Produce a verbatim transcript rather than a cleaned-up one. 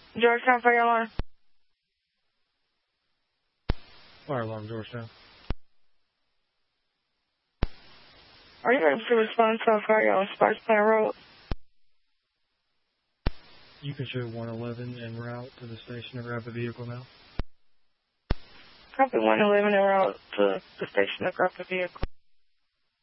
Georgetown Fire Alarm. Fire alarm, Georgetown. Are you ready to respond to a fire on Sparks Plant Road? You can show one eleven en route to the station and grab the vehicle now. Copy one eleven en route to the station to grab the vehicle.